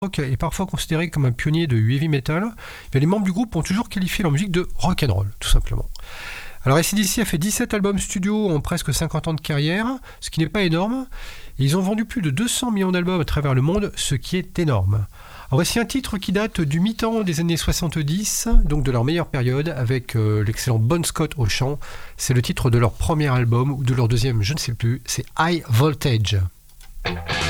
rock est parfois considéré comme un pionnier de heavy metal, les membres du groupe ont toujours qualifié leur musique de rock and roll, tout simplement. Alors AC/DC a fait 17 albums studio en presque 50 ans de carrière, ce qui n'est pas énorme. Et ils ont vendu plus de 200 millions d'albums à travers le monde, ce qui est énorme. Alors voici un titre qui date du mi-temps des années 70, donc de leur meilleure période, avec l'excellent Bon Scott au chant. C'est le titre de leur premier album, ou de leur deuxième, je ne sais plus, c'est High Voltage.